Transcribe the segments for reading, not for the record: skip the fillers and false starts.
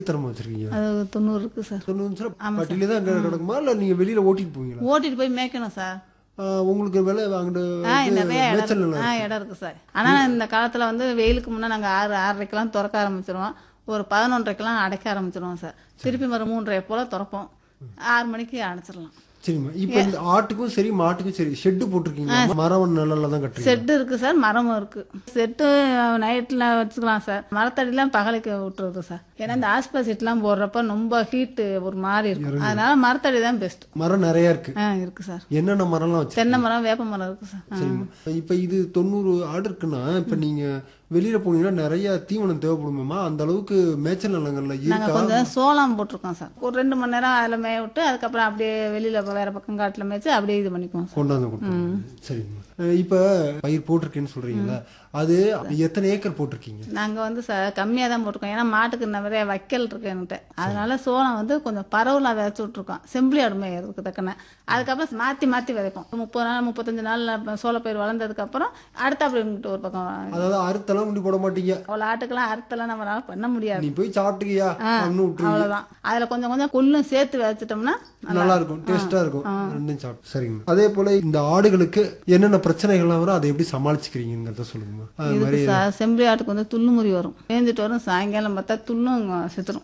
தரமா வச்சிருக்கீங்க? அது 90 இருக்கு சார். 90 பட்டியில தான் கிடக்குமா இல்ல நீங்க வெளியில ஓட்டிட்டு போவீங்களா? ஓட்டிட்டு போய் மேய்க்கணும் சார். உங்களுக்கு விலை வாங்கிட்டு நிறைய மேய்ச்சல் இடம் இடம் இருக்கு சார். ஆனா இந்த காலத்துல வந்து வெயிலுக்கு முன்னே நாங்க 6:30க்கெல்லாம் திறக்க ஆரம்பிச்சிருவோம். ஒரு 11:30க்கெல்லாம் அடைக்க ஆரம்பிச்சிருவோம் சார். திருப்பி ஒரு 3:30 போல திறப்போம். 6 மணிக்கு அடைச்சிடலாம். சரிம்மா. இப்ப இந்த ஆட்டுக்கும் சரி மாட்டுக்கும் சரி ஷெட்டு போட்டிருக்கீங்க? மரம் நிழல்ல தான் கட்டுறீங்க? செட்டு இருக்கு சார், மரமும் இருக்கு. செட்டு நைட்ல வச்சுக்கலாம் சார். மரத்தடிலாம் பகலுக்கு விட்டுருது சார். ஏன்னா இந்த ஆஸ்பா சீட்லாம் போடுறப்ப ரொம்ப ஹீட் ஒரு மாதிரி இருக்கும். அதனால மரத்தடி தான் பெஸ்ட். மரம் நிறைய இருக்கு. இருக்கு சார். என்னென்ன மரம்லாம் வச்சு? தென்னை மரம், வேப்ப மரம் இருக்கு சார். சரிம்மா. இப்ப இது 90 ஆடு இருக்குன்னா இப்ப நீங்க வெளியில போனீங்கன்னா நிறைய தீவனம் தேவைப்படுமா? அந்த அளவுக்கு மேய்ச்சல் நிலங்கள்ல நாங்க இருக்கா? கொஞ்சம் சோளம் போட்டிருக்கோம் சார். ஒரு 2 மணி நேரம் அதுல மேய விட்டு அதுக்கப்புறம் அப்படியே வெளியில வேற பக்கம் காட்டுல மேய்ச்சி அப்படியே இது பண்ணிக்குவோம் சார். கொண்டாந்து கொடுத்துருங்க. சரிம்மா. இப்ப பயிர் போட்டிருக்கேன்னு சொல்றீங்களா, அது எத்தனை ஏக்கர் போட்டிருக்கீங்க? நாங்க வந்து சார் கம்மியா தான் போட்டிருக்கோம். ஏன்னா மாட்டுக்கு நிறைய வைக்கல் இருக்கு என்கிட்ட. அதனால சோளம் வந்து கொஞ்சம் பரவலா விதைச்சு விட்டுருக்கோம். செம்பிளி ஆடு மேயறதுக்கு தக்கன. அதுக்கப்புறம் மாத்தி மாத்தி விதைப்போம். 30 நாள் 35 நாள்ல சோளப்பயிர் வளர்ந்ததுக்கு அப்புறம் அடுத்த அப்படி இங்கிட்டு ஒரு பக்கம். அதாவது அறுத்தெல்லாம் முடி போட மாட்டீங்க? அவ்வளவு ஆட்டுக்கெல்லாம் அறுத்தெல்லாம் நம்மளால பண்ண முடியாது. நீ போய் சாப்பிட்டுக்கியா அவ்வளவுதான். அதுல கொஞ்சம் கொஞ்சம் புல்லும் சேர்த்து விதைச்சிட்டோம்னா நல்லா இருக்கும், டேஸ்டா இருக்கும். ரெண்டும் சாப்பிட்டு. சரிங்க. அதே போல இந்த ஆடுகளுக்கு என்னென்ன பிரச்சனைகள்லாம் வரும், அதை எப்படி சமாளிச்சுக்கிறீங்கிறத சொல்லுங்க. செம்பிளி ஆட்டுக்கு வந்து துள்ளுமுறி வரும். பேஞ்சிட்டு வரும். சாயங்காலம் பார்த்தா துள்ளும் செத்துரும்.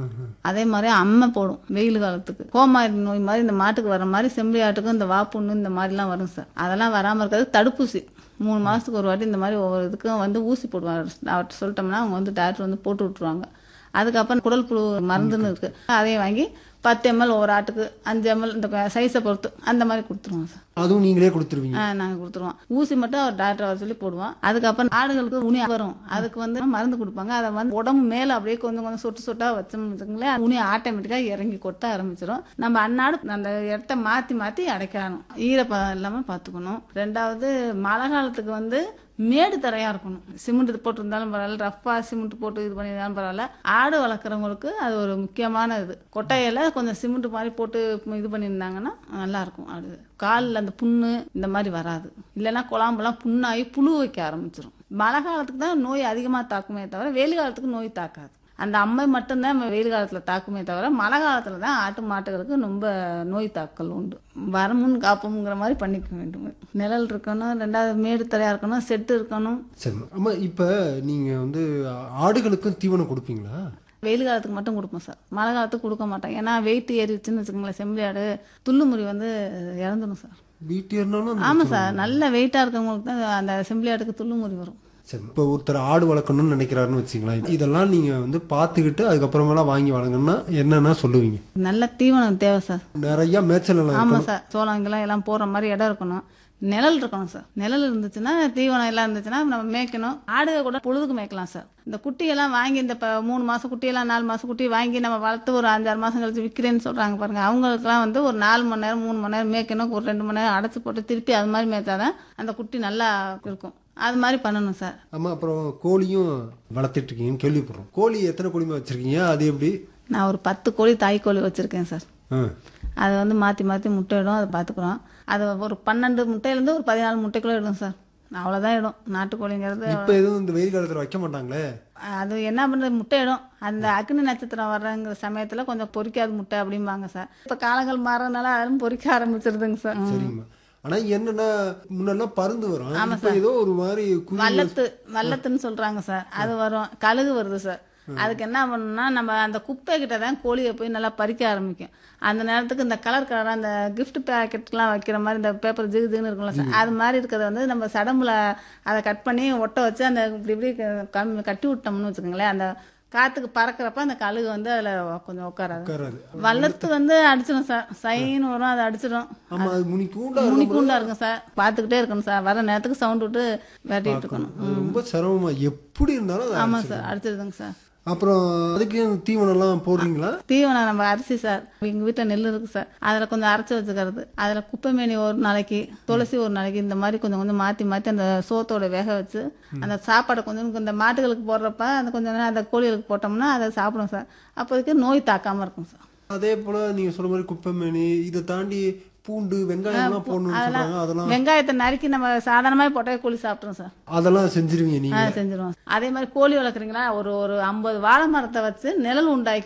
அதே மாதிரி அம்மை போடும் வெயில் காலத்துக்கு. கோமாரி நோய் மாதிரி இந்த மாட்டுக்கு வர மாதிரி செம்பிளி ஆட்டுக்கும் இந்த வாப்புண்ணு இந்த மாதிரிலாம் வரும் சார். அதெல்லாம் வராம இருக்கிறது தடுப்பூசி 3 மாசத்துக்கு ஒரு வாட்டி இந்த மாதிரி ஒவ்வொரு இதுக்கும் வந்து ஊசி போடுவாங்க. அவர்கிட்ட சொல்லிட்டோம்னா அவங்க வந்து டாக்டர் வந்து போட்டு விட்டுருவாங்க. அதுக்கப்புறம் குடல் புழு மருந்துன்னு இருக்கு. அதையும் வாங்கி 10 ml ஒவ்வொரு ஆட்டுக்கு 5 ml இந்த சைஸை பொறுத்து அந்த மாதிரி கொடுத்துருவோம் சார். அதுவும் நீங்களே கொடுத்துருவீங்க? நாங்க கொடுத்துருவோம். ஊசி மட்டும் அவர் டாக்டர் வர சொல்லி போடுவோம். அதுக்கப்புறம் ஆடுகளுக்கு உனி வரும். அதுக்கு வந்து மருந்து கொடுப்பாங்க. அதை வந்து உடம்பு மேல அப்படியே கொஞ்சம் கொஞ்சம் சொட்டு சொட்டா வச்சோம்னு வச்சுக்கோங்களேன், உனி ஆட்டோமேட்டிக்கா இறங்கி கொட்ட ஆரம்பிச்சிடும். நம்ம அன்னாடு அந்த இடத்த மாத்தி மாத்தி அடைக்கணும். ஈரப்பதம் இல்லாம பாத்துக்கணும். 2வது மழை காலத்துக்கு வந்து மேடு தரையா இருக்கணும். சிமெண்ட் போட்டு இருந்தாலும் பரவாயில்ல, ரஃபா சிமெண்ட் போட்டு இது பண்ணியிருந்தாலும் பரவாயில்ல. ஆடு வளர்க்குறவங்களுக்கு அது ஒரு முக்கியமான இது. கொட்டையில கொஞ்சம் சிமெண்ட் மாதிரி போட்டு இது பண்ணியிருந்தாங்கன்னா நல்லா இருக்கும். ஆடு காலில் அந்த புண்ணு இந்த மாதிரி வராது. இல்லைன்னா குழம்புலாம் புண்ணாகி புழு வைக்க ஆரம்பிச்சிடும். மழை காலத்துக்கு தான் நோய் அதிகமாக தாக்குமே தவிர வெயில் காலத்துக்கு நோய் தாக்காது. அந்த அம்மை மட்டும்தான் வெயில் காலத்துல தாக்குமே தவிர மழை காலத்துல தான் ஆட்டு மாட்டுகளுக்கு ரொம்ப நோய் தாக்கல் உண்டு. வரமுன் காப்போம்ங்கிற மாதிரி பண்ணிக்க வேண்டும். நிழல் இருக்கணும், 2வது மேடு தரையா இருக்கணும், செட்டு இருக்கணும். சரி. ஆமா. இப்ப நீங்க வந்து ஆடுகளுக்கும் தீவனம் கொடுப்பீங்களா? வெயில் காலத்துக்கு மட்டும் கொடுப்போம் சார். மழை காலத்துக்கு கொடுக்க மாட்டோம். ஏன்னா வெயிட் ஏறிச்சுன்னு வச்சுக்கோங்களேன், செம்பிளி ஆடு துள்ளுமுறி வந்து இறந்துடும் சார். வெயிட் ஏறினாலும்? ஆமா சார். நல்ல வெயிட்டா இருக்கவங்களுக்கு தான் அந்த செம்பிளி ஆட்டுக்கு துள்ளுமுறி வரும். சரி. இப்போ ஒருத்தர் ஆடு வளர்க்கணும்னு நினைக்கிறாருன்னு வச்சுக்கலாம். இதெல்லாம் நீங்க வந்து பார்த்துக்கிட்டு அதுக்கப்புறமெல்லாம் வாங்கி வளர்க்கணும்னா என்னன்னா சொல்லுவீங்க? நல்ல தீவனம் தேவை சார். நிறைய மேய்ச்சல் நிலம். ஆமா சார். சோளம் எல்லாம் போடுற மாதிரி இடம் இருக்கணும். நிழல் இருக்கணும் சார். நிழல் இருந்துச்சுன்னா தீவனம் எல்லாம் இருந்துச்சுன்னா நம்ம மேய்க்கணும். ஆடுக கூட பொழுதுக்கு மேய்க்கலாம் சார். இந்த குட்டியெல்லாம் வாங்கி இந்த 3 மாசம் குட்டியெல்லாம் 4 மாசம் குட்டி வாங்கி நம்ம வளர்த்து ஒரு 5-6 மாசம் கழிச்சு விற்கிறேன்னு சொல்றாங்க பாருங்க. அவங்களுக்குலாம் வந்து ஒரு 4 மணி நேரம் 3 மணி நேரம் மேய்க்கணும். ஒரு 2 மணி நேரம் அடைச்சு போட்டு திருப்பி அது மாதிரி மேய்ச்சாதான் அந்த குட்டி நல்லா இருக்கும். அது மாதிரி பண்ணணும் சார். ஆமா. அப்புறம் கோழியும் வளர்த்துட்டு இருக்கீங்கன்னு கேள்விப்படுறோம். கோழி எத்தனை கோழிமா வச்சிருக்கீங்க? அது எப்படி? நான் ஒரு 10 கோழி தாய் கோழி வச்சிருக்கேன் சார். அது வந்து மாத்தி மாத்தி முட்டையிடும். அதை பாத்துக்கிறோம். அது ஒரு 12 முட்டையிலேருந்து ஒரு 14 முட்டைக்குள்ள இடும் சார். அவ்வளவுதான் இடும். நாட்டுக்கோழிங்கிறது இப்ப எதுவும் இந்த வெயில் காலத்துல வைக்க மாட்டாங்களே? அது என்ன பண்றது, முட்டையிடும். அந்த அக்னி நட்சத்திரம் வர்றங்கிற சமயத்துல கொஞ்சம் பொரிக்காத முட்டை அப்படிம்பாங்க சார். இப்ப காலங்கள் மாறதுனால அதுவும் பொரிக்க ஆரம்பிச்சிருதுங்க சார். சரிங்கம்மா. ஆனா என்னன்னா முன்னெல்லாம் பருந்து வரும். இப்ப ஏதோ ஒரு மாதிரி வல்லத்துன்னு சொல்றாங்க சார். அது வரும். கழுகு வருது சார். அதுக்கு என்ன பண்ணணும்னா நம்ம அந்த குப்பை கிட்ட தான் கோழியை போய் நல்லா பறிக்க ஆரம்பிக்கும். அந்த நேரத்துக்கு இந்த கலர் கலராக அந்த கிஃப்ட் பேக்கெட்லாம் வைக்கிற மாதிரி இந்த பேப்பர் ஜிகுன்னு இருக்கும்ல சார், அது மாதிரி இருக்கிறத வந்து நம்ம சடம்புல அதை கட் பண்ணி ஒட்ட வச்சு அந்த இப்படி இப்படி கட்டி விட்டோம்னு வச்சுக்கோங்களேன், அந்த காத்துக்கு பறக்கிறப்ப அந்த கழுகு வந்து அதுல கொஞ்சம் உட்காராது. வல்லத்து வந்து அடிச்சிடும் சார். சைன்னு வரும், அதை அடிச்சிடும். முனிக்கூண்டா இருக்கும் சார். பாத்துக்கிட்டே இருக்கணும் சார். வர நேரத்துக்கு சவுண்ட் விட்டு விரட்டிட்டு இருக்கணும். ரொம்ப சிரமமா எப்படி இருந்தாலும். ஆமா சார், அடிச்சிருதுங்க சார். அப்புறம் அதுக்கு தீவனம் எல்லாம் போடுறீங்களா? தீவனம் நம்ம அரிசி சார். எங்க வீட்டுல நெல் இருக்கு சார். அதுல கொஞ்சம் அரைச்சு வச்சுக்கிறது. அதுல குப்பைமேனி ஒரு நாளைக்கு, துளசி ஒரு நாளைக்கு, இந்த மாதிரி கொஞ்சம் கொஞ்சம் மாத்தி மாத்தி அந்த சோத்தோட வேக வச்சு அந்த சாப்பாடை கொஞ்சம் இந்த மாட்டுகளுக்கு போடுறப்ப அந்த கொஞ்சம் நேரம் அந்த கோழிகளுக்கு போட்டோம்னா அதை சாப்பிடும் சார். அப்போதைக்கு நோய் தாக்காம இருக்கும் சார். அதே போல நீங்க சொல்ற மாதிரி குப்பைமேனி இதை தாண்டி பூண்டு வெங்காயம் எல்லாம் போடணும்னு சொல்றாங்க. அதெல்லாம் வெங்காயத்தை நறுக்கி நம்ம சாதாரணமாக போட்டால் கோழி சாப்பிட்றோம் சார். அதெல்லாம் செஞ்சிருவீங்க நீங்க? செஞ்சிருவோம். அதே மாதிரி கோழி வளர்க்குறீங்களா, ஒரு 50 வாழை மரத்தை வச்சு நிழல் உண்டாக்கி